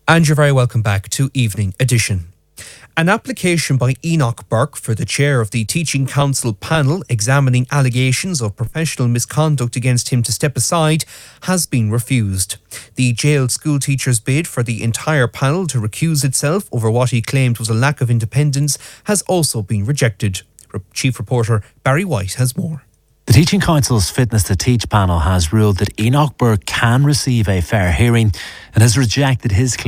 And you're very welcome back to Evening Edition. An application by Enoch Burke for the chair of the Teaching Council panel examining allegations of professional misconduct against him to step aside has been refused. The jailed schoolteacher's bid for the entire panel to recuse itself over what he claimed was a lack of independence has also been rejected. Chief reporter Barry White has more. The Teaching Council's Fitness to Teach panel has ruled that Enoch Burke can receive a fair hearing and has rejected his claim